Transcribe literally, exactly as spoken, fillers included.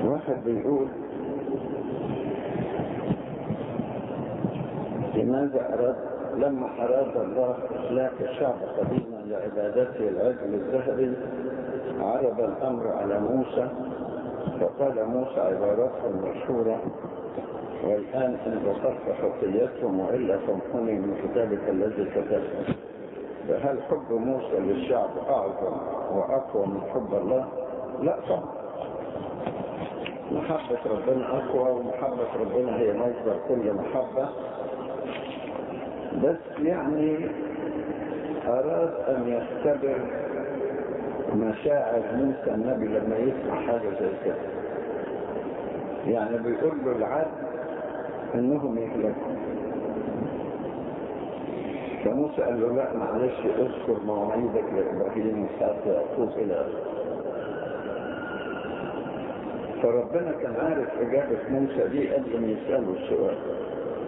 واحد بيقول لماذا أراد لما أراد الله إهلاك الشعب قديما لعبادته العجل الذهبي عرض الأمر على موسى، فقال موسى عبارته المشهورة: والآن إن ذكرت خطيتهم وإلا فامحني من كتابك الذي كتبته. فهل حب موسى للشعب أعظم وأقوى من حب الله؟ لا طبعا. محبة ربنا أقوى، ومحبة ربنا هي مصدر كل محبة، بس يعني أراد أن يختبر مشاعر موسى النبي لما يسمع حاجة زي كده. يعني بيقول له العدل انهم يهلكوا، فموسى قال له لا معلش اذكر مواعيدك لابراهيم واسحاق ويعقوب الى اخره. فربنا كان عارف اجابه موسى دي قبل ما يساله السؤال.